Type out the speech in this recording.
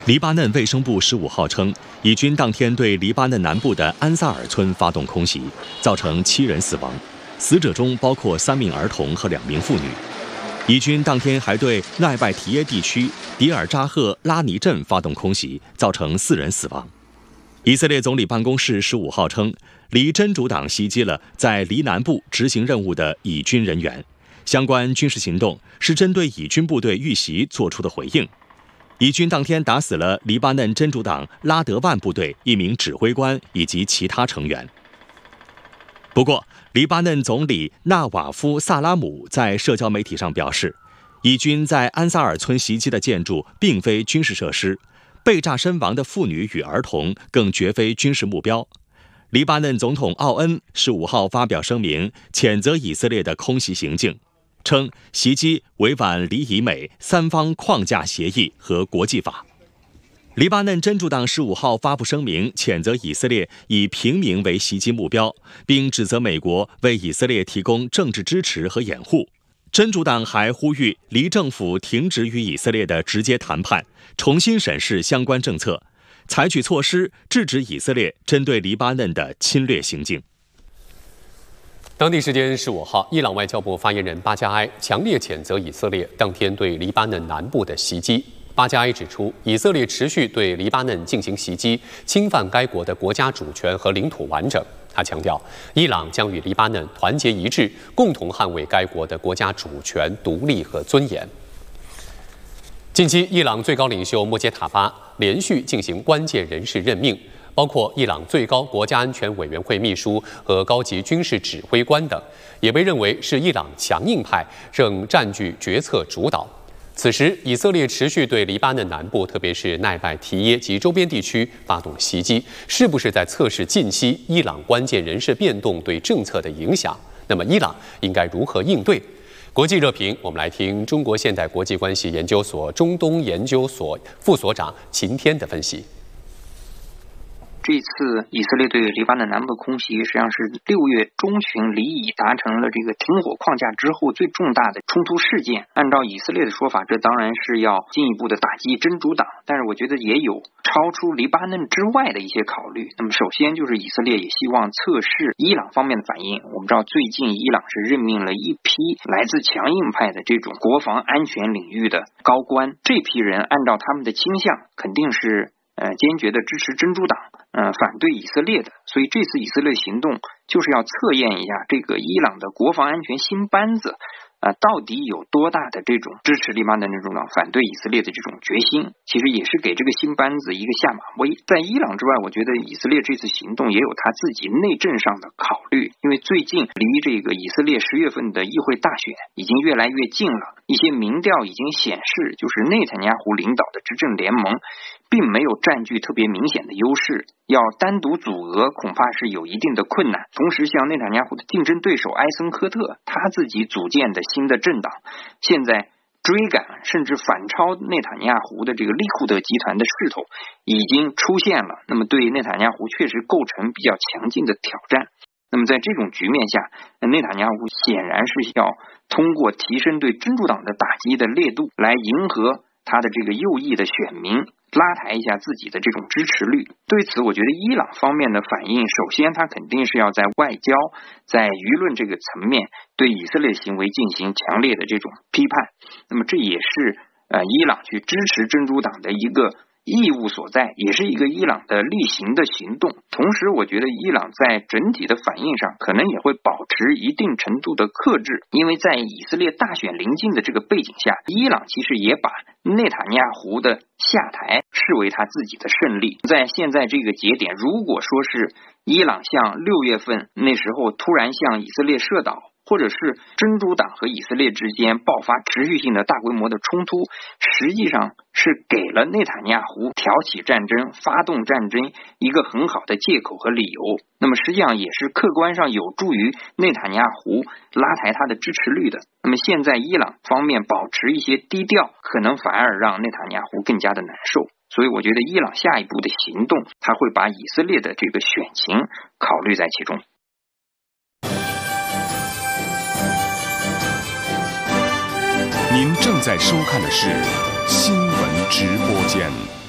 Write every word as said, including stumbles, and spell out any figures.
黎巴嫩卫生部十五号称，以军当天对黎巴嫩南部的安萨尔村发动空袭，造成七人死亡，死者中包括三名儿童和两名妇女。以军当天还对奈拜提耶地区迪尔扎赫拉尼镇发动空袭，造成四人死亡。以色列总理办公室十五号称，黎真主党袭击了在黎南部执行任务的以军人员，相关军事行动是针对以军部队遇袭做出的回应。以军当天打死了黎巴嫩真主党拉德万部队一名指挥官以及其他成员。不过，黎巴嫩总理纳瓦夫·萨拉姆在社交媒体上表示，以军在安萨尔村袭击的建筑并非军事设施，被炸身亡的妇女与儿童更绝非军事目标。黎巴嫩总统奥恩十五号发表声明，谴责以色列的空袭行径，称袭击违反黎以美三方框架协议和国际法。黎巴嫩真主党十五号发布声明，谴责以色列以平民为袭击目标，并指责美国为以色列提供政治支持和掩护。真主党还呼吁黎政府停止与以色列的直接谈判，重新审视相关政策，采取措施制止以色列针对黎巴嫩的侵略行径。 当地时间十五号，伊朗外交部发言人巴加埃强烈谴责以色列当天对黎巴嫩南部的袭击。巴加埃指出，以色列持续对黎巴嫩进行袭击，侵犯该国的国家主权和领土完整。他强调，伊朗将与黎巴嫩团结一致，共同捍卫该国的国家主权、独立和尊严。近期，伊朗最高领袖莫杰塔巴连续进行关键人事任命，包括伊朗最高国家安全委员会秘书和高级军事指挥官等，也被认为是伊朗强硬派正占据决策主导。此时，以色列持续对黎巴嫩南部，特别是奈拜提耶及周边地区发动袭击，是不是在测试近期伊朗关键人事变动对政策的影响？那么，伊朗应该如何应对？国际热评，我们来听中国现代国际关系研究所中东研究所副所长秦天的分析。 这次以色列对黎巴嫩南部的空袭，实际上是六月中旬黎以达成了这个停火框架之后最重大的冲突事件。按照以色列的说法，这当然是要进一步的打击真主党，但是我觉得也有超出黎巴嫩之外的一些考虑。那么首先就是以色列也希望测试伊朗方面的反应。我们知道最近伊朗是任命了一批来自强硬派的这种国防安全领域的高官，这批人按照他们的倾向肯定是呃坚决的支持真主党，呃反对以色列的。所以这次以色列行动就是要测验一下这个伊朗的国防安全新班子啊，到底有多大的这种支持黎巴嫩真主党、反对以色列的这种决心？其实也是给这个新班子一个下马威。在伊朗之外，我觉得以色列这次行动也有他自己内政上的考虑，因为最近离这个以色列十月份的议会大选已经越来越近了，一些民调已经显示，就是内塔尼亚胡领导的执政联盟并没有占据特别明显的优势，要单独阻俄恐怕是有一定的困难。同时，像内塔尼亚胡的竞争对手埃森科特，他自己组建的新的政党，现在追赶甚至反超内塔尼亚胡的这个利库德集团的势头已经出现了，那么对内塔尼亚胡确实构成比较强劲的挑战。那么在这种局面下，内塔尼亚胡显然是要通过提升对真主党的打击的烈度，来迎合他的这个右翼的选民，拉抬一下自己的这种支持率。对此，我觉得伊朗方面的反应，首先他肯定是要在外交、在舆论这个层面对以色列行为进行强烈的这种批判。那么这也是呃伊朗去支持真主党的一个义务所在，也是一个伊朗的例行的行动。同时，我觉得伊朗在整体的反应上可能也会保持一定程度的克制，因为在以色列大选临近的这个背景下，伊朗其实也把内塔尼亚胡的下台视为他自己的胜利。在现在这个节点，如果说是伊朗像六月份那时候突然向以色列射导，或者是真主党和以色列之间爆发持续性的大规模的冲突，实际上是给了内塔尼亚胡挑起战争、发动战争一个很好的借口和理由。那么实际上也是客观上有助于内塔尼亚胡拉抬他的支持率的。那么现在伊朗方面保持一些低调，可能反而让内塔尼亚胡更加的难受。所以我觉得伊朗下一步的行动，他会把以色列的这个选情考虑在其中。 您正在收看的是新闻直播间。